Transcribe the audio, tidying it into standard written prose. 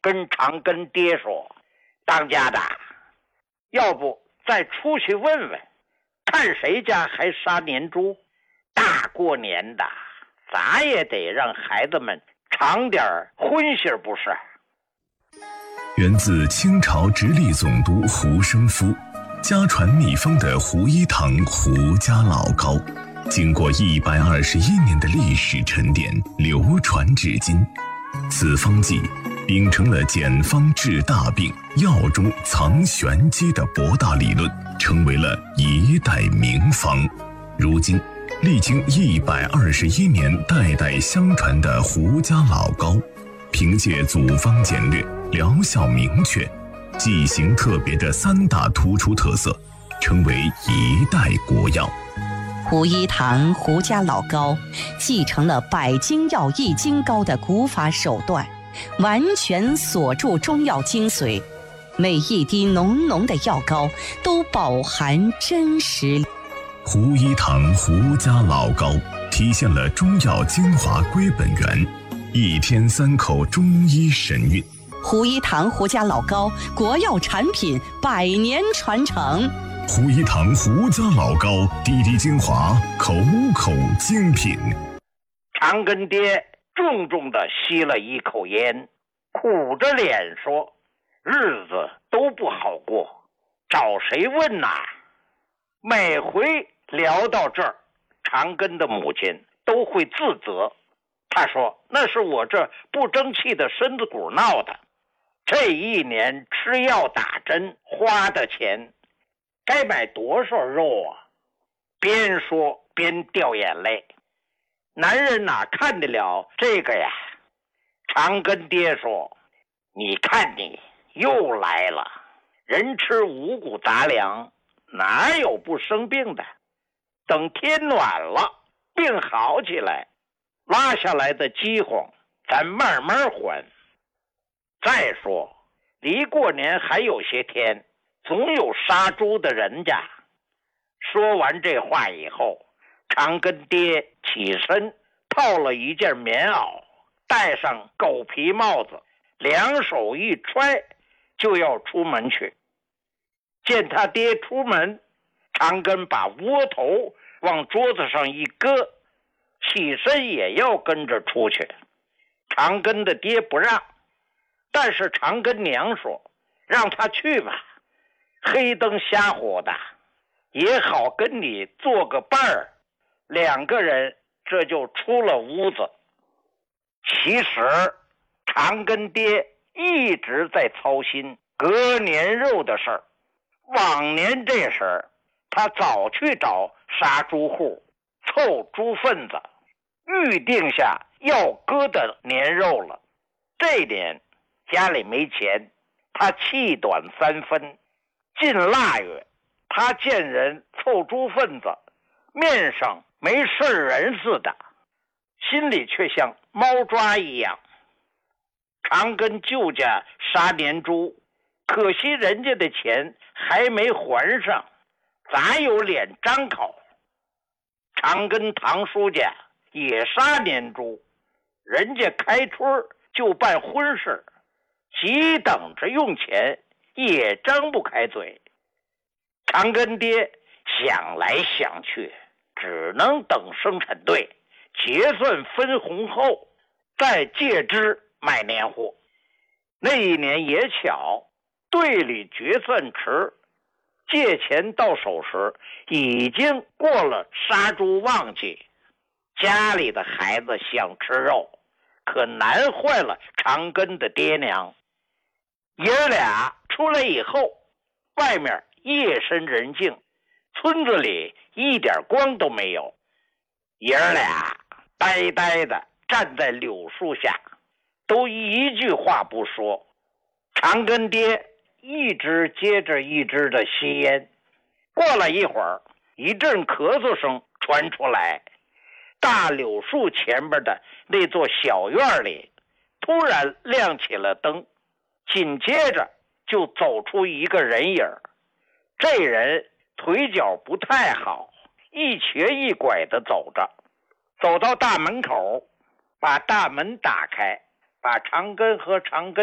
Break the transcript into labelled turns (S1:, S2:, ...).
S1: 跟长庚爹说：“当家的，要不再出去问问，看谁家还杀年猪？大过年的，咱也得让孩子们尝点荤腥，不是？”
S2: 源自清朝直隶总督胡生夫，家传秘方的胡一堂胡家老膏，经过121年的历史沉淀，流传至今。此方剂秉承了简方治大病、药中藏玄机的博大理论，成为了一代名方。如今历经121年代代相传的胡家老膏，凭借组方简略、疗效明确、剂型特别的3大突出特色，成为一代国药。
S3: 胡一堂胡家老膏继承了百金药易筋膏的古法手段，完全锁住中药精髓，每一滴浓浓的药膏都饱含真实。
S2: 胡一堂胡家老膏体现了中药精华归本源，一天3口中医神韵。
S3: 胡一堂胡家老膏国药产品100年传承。
S2: 胡一堂胡家老膏，滴滴精华，口口精品。
S1: 长庚爹重重地吸了一口烟，苦着脸说：“日子都不好过，找谁问呐？”每回聊到这儿，长庚的母亲都会自责。他说：“那是我这不争气的身子骨闹的。这一年吃药打针花的钱，该买多少肉啊？”边说边掉眼泪。男人哪看得了这个呀？长庚爹说：“你看你又来了，人吃五谷杂粮，哪有不生病的？等天暖了，病好起来，拉下来的饥荒咱慢慢还。再说离过年还有些天，总有杀猪的人家。”说完这话以后，长庚爹起身套了一件棉袄，戴上狗皮帽子，两手一揣就要出门去。见他爹出门，长庚把窝头往桌子上一搁，起身也要跟着出去。长庚的爹不让，但是长庚娘说：“让他去吧，黑灯瞎火的，也好跟你做个伴儿。”2个人这就出了屋子。其实长庚爹一直在操心割年肉的事儿。往年这时儿，他早去找杀猪户凑猪粪子，预定下要割的年肉了。这年家里没钱，他气短3分。近腊月，他见人凑猪粪子，面上没事人似的，心里却像猫抓一样。长庚舅家杀年猪，可惜人家的钱还没还上，咋有脸张口？长庚堂叔家也杀年猪，人家开春就办婚事，急等着用钱，也张不开嘴。长庚爹想来想去，只能等生产队结算分红后，再借支买年货。那一年也巧，队里决算迟，借钱到手时已经过了杀猪旺季。家里的孩子想吃肉，可难坏了长庚的爹娘。爷儿俩出来以后，外面夜深人静，村子里一点光都没有。爷儿俩呆呆的站在柳树下，都一句话不说。长庚爹一支接着一支的吸烟。过了一会儿，一阵咳嗽声传出来，大柳树前边的那座小院里突然亮起了灯，紧接着就走出一个人影。这人腿脚不太好，一瘸一拐的走着，走到大门口，把大门打开，把长庚和长庚